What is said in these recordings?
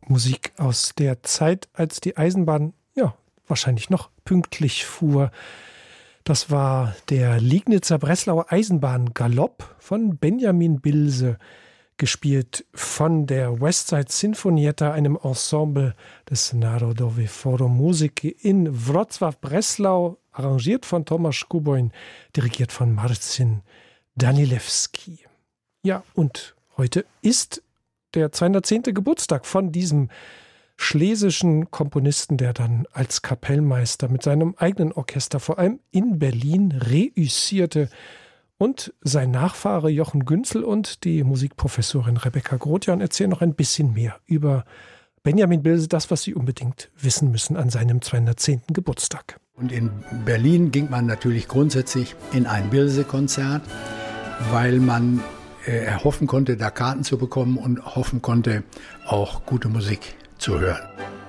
Musik aus der Zeit, als die Eisenbahn wahrscheinlich noch pünktlich fuhr. Das war der Liegnitzer-Breslauer Eisenbahn-Galopp von Benjamin Bilse, gespielt von der Westside Sinfonietta, einem Ensemble des Narodowe Forum Muzyki in Wrocław-Breslau, arrangiert von Tomasz Kuboin, dirigiert von Marcin Danilewski. Ja, und heute ist der 210. Geburtstag von diesem schlesischen Komponisten, der dann als Kapellmeister mit seinem eigenen Orchester vor allem in Berlin reüssierte. Und sein Nachfahre Jochen Günzel und die Musikprofessorin Rebecca Grothjan erzählen noch ein bisschen mehr über Benjamin Bilse, das, was Sie unbedingt wissen müssen an seinem 210. Geburtstag. Und in Berlin ging man natürlich grundsätzlich in ein Bilse-Konzert, weil man hoffen konnte, da Karten zu bekommen und hoffen konnte, auch gute Musik zu hören.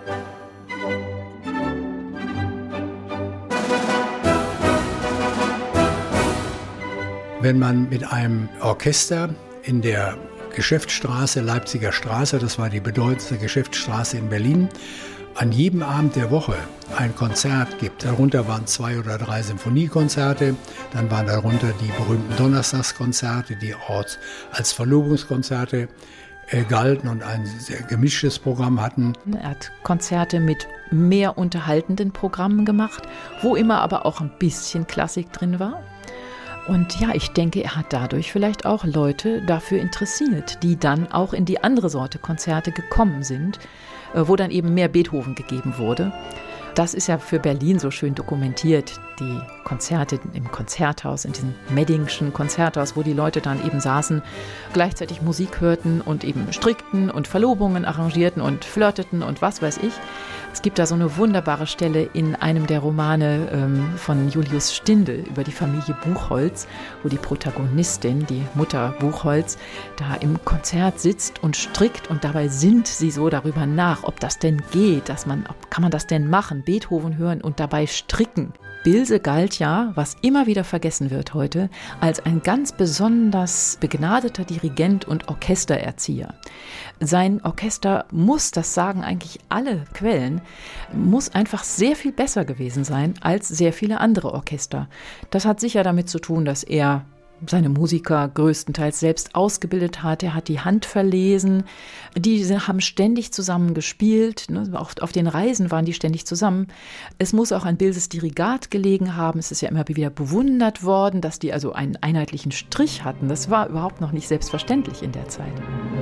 Wenn man mit einem Orchester in der Geschäftsstraße, Leipziger Straße, das war die bedeutendste Geschäftsstraße in Berlin, an jedem Abend der Woche ein Konzert gibt. Darunter waren 2 oder 3 Symphoniekonzerte, dann waren darunter die berühmten Donnerstagskonzerte, die auch als Verlobungskonzerte galten und ein sehr gemischtes Programm hatten. Er hat Konzerte mit mehr unterhaltenden Programmen gemacht, wo immer aber auch ein bisschen Klassik drin war. Und ja, ich denke, er hat dadurch vielleicht auch Leute dafür interessiert, die dann auch in die andere Sorte Konzerte gekommen sind, wo dann eben mehr Beethoven gegeben wurde. Das ist ja für Berlin so schön dokumentiert, die Konzerte im Konzerthaus, in diesem Meddingschen Konzerthaus, wo die Leute dann eben saßen, gleichzeitig Musik hörten und eben strickten und Verlobungen arrangierten und flirteten und was weiß ich. Es gibt da so eine wunderbare Stelle in einem der Romane von Julius Stindl über die Familie Buchholz, wo die Protagonistin, die Mutter Buchholz, da im Konzert sitzt und strickt und dabei sinnt sie so darüber nach, ob das denn geht, kann man das denn machen, Beethoven hören und dabei stricken. Bilse galt ja, was immer wieder vergessen wird heute, als ein ganz besonders begnadeter Dirigent und Orchestererzieher. Sein Orchester muss, das sagen eigentlich alle Quellen, muss einfach sehr viel besser gewesen sein als sehr viele andere Orchester. Das hat sicher damit zu tun, dass er seine Musiker größtenteils selbst ausgebildet hat. Er hat die Hand verlesen. Die haben ständig zusammen gespielt. Auch auf den Reisen waren die ständig zusammen. Es muss auch an Bilses Dirigat gelegen haben. Es ist ja immer wieder bewundert worden, dass die also einen einheitlichen Strich hatten. Das war überhaupt noch nicht selbstverständlich in der Zeit.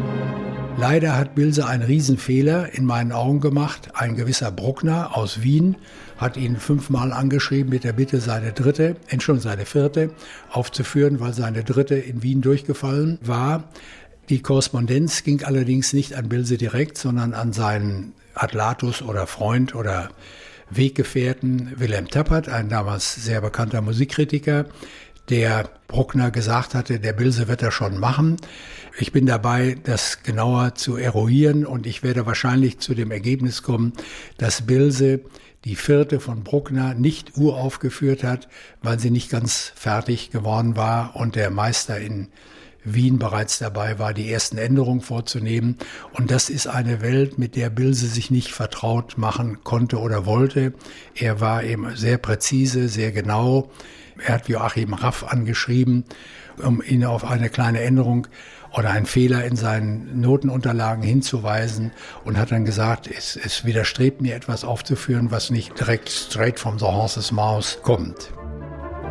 Leider hat Bilse einen Riesenfehler in meinen Augen gemacht. Ein gewisser Bruckner aus Wien hat ihn 5-mal angeschrieben mit der Bitte, seine vierte aufzuführen, weil seine dritte in Wien durchgefallen war. Die Korrespondenz ging allerdings nicht an Bilse direkt, sondern an seinen Adlatus oder Freund oder Weggefährten Wilhelm Tappert, ein damals sehr bekannter Musikkritiker, der Bruckner gesagt hatte, der Bilse wird das schon machen. Ich bin dabei, das genauer zu eruieren und ich werde wahrscheinlich zu dem Ergebnis kommen, dass Bilse die vierte von Bruckner nicht uraufgeführt hat, weil sie nicht ganz fertig geworden war und der Meister in Wien bereits dabei war, die ersten Änderungen vorzunehmen. Und das ist eine Welt, mit der Bilse sich nicht vertraut machen konnte oder wollte. Er war eben sehr präzise, sehr genau. Er hat Joachim Raff angeschrieben, um ihn auf eine kleine Änderung oder einen Fehler in seinen Notenunterlagen hinzuweisen und hat dann gesagt, es widerstrebt mir etwas aufzuführen, was nicht direkt straight from the horse's mouth kommt.